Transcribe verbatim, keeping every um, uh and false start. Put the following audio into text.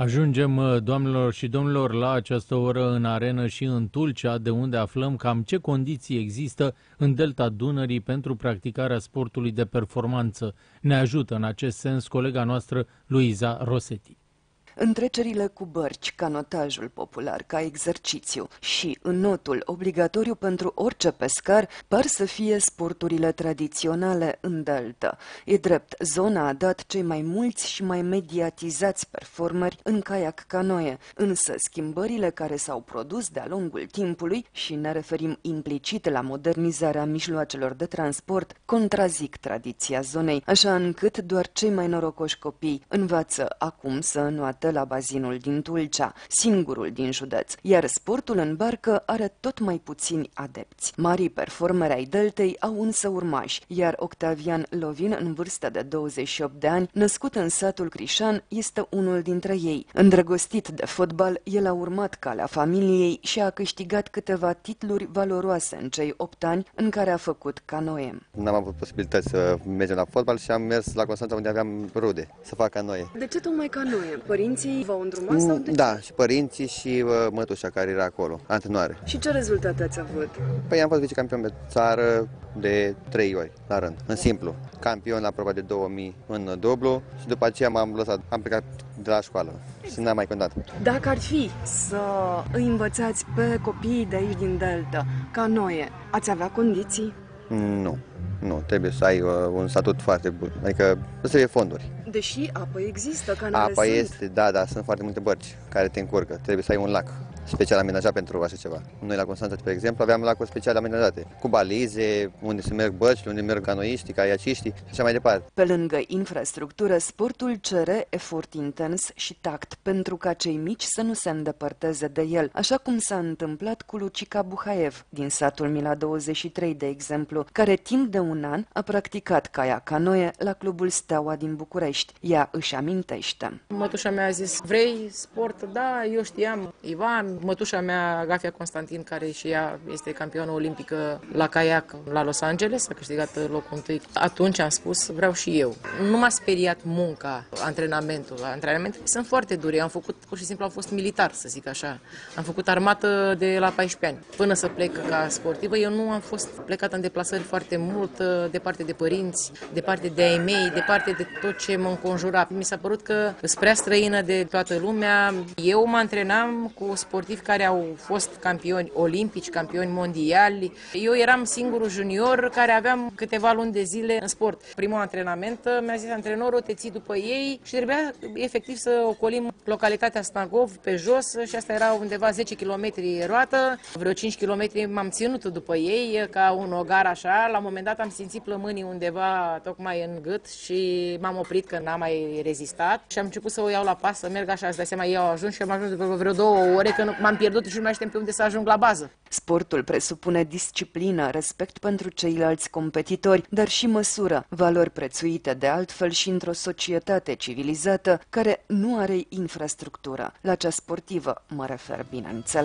Ajungem, doamnelor și domnilor, la această oră în arenă și în Tulcea, de unde aflăm cam ce condiții există în delta Dunării pentru practicarea sportului de performanță. Ne ajută în acest sens colega noastră, Luiza Rosetti. Întrecerile cu bărci, canotajul popular ca exercițiu și înnotul obligatoriu pentru orice pescar par să fie sporturile tradiționale în delta. E drept, zona a dat cei mai mulți și mai mediatizați performeri în caiac canoe, însă schimbările care s-au produs de-a lungul timpului, și ne referim implicit la modernizarea mijloacelor de transport, contrazic tradiția zonei, așa încât doar cei mai norocoși copii învață acum să înoate la bazinul din Tulcea, singurul din județ, iar sportul în barcă are tot mai puțini adepți. Marii performeri ai deltei au însă urmași, iar Octavian Lovin, în vârstă de douăzeci și opt de ani, născut în satul Crișan, este unul dintre ei. Îndrăgostit de fotbal, el a urmat calea familiei și a câștigat câteva titluri valoroase în cei opt ani în care a făcut canoe. N-am avut posibilități să mergem la fotbal și am mers la Constanța, unde aveam rude, să fac canoe. De ce tocmai canoe? Părinții v-au îndrumat sau de ce? Da, și părinții și uh, mătușa care era acolo, antrenoare. Și ce rezultate ați avut? Păi am fost vicecampion de țară de trei ori la rând, în simplu. Campion la proba de două mii în dublu și după aceea m-am lăsat, am plecat de la școală și n-am mai continuat. Dacă ar fi să îi învățați pe copiii de aici din delta canoe, ați avea condiții? Nu, nu, trebuie să ai uh, un statut foarte bun, adică să fie fonduri. Deși apă există, canale Apa sunt. este, da, da, sunt foarte multe bărci care te încurcă, trebuie să ai un lac special amenajat pentru așa ceva. Noi la Constanța, de exemplu, aveam lacuri special amenajate, cu balize, unde se merg bărci, unde merg canoiștii, kaiaciștii și așa mai departe. Pe lângă infrastructură, sportul cere efort intens și tact pentru ca cei mici să nu se îndepărteze de el, așa cum s-a întâmplat cu Lucica Buhaev, din satul Mila douăzeci și trei, de exemplu, care timp de un an a practicat caiac canoe la clubul Steaua din București. Ea își amintește. Mătușa mea a zis, vrei sport? Da, eu știam. Ivan, mătușa mea, Gafia Constantin, care și ea este campionă olimpică la caiac la Los Angeles, a câștigat locul întâi. Atunci am spus, vreau și eu. Nu m-a speriat munca, antrenamentul. Antrenamentele sunt foarte dure. Am făcut, pur și simplu, am fost militar, să zic așa. Am făcut armată de la paisprezece ani. Până să plec ca sportivă, eu nu am fost plecată în deplasări foarte mult, departe de părinți, departe de ai mei, departe de tot ce mă înconjura. Mi s-a părut că sunt prea străină de toată lumea. Eu mă antrenam cu sportivi care au fost campioni olimpici, campioni mondiali. Eu eram singurul junior care aveam câteva luni de zile în sport. Primul antrenament mi-a zis antrenorul, te ții după ei și trebuia efectiv să ocolim localitatea Snagov pe jos și asta era undeva zece kilometri roată. Vreo cinci kilometri m-am ținut după ei ca un ogar așa. La un moment dat am simțit plămânii undeva tocmai în gât și m-am oprit că n-am mai rezistat și am început să o iau la pas, să merg așa, îți dai seama, eu au ajuns și am ajuns după vreo două ore că m-am pierdut și nu mai știam pe unde să ajung la bază. Sportul presupune disciplină, respect pentru ceilalți competitori, dar și măsură, valori prețuite de altfel și într-o societate civilizată care nu are infrastructură. La cea sportivă mă refer, bineînțeles.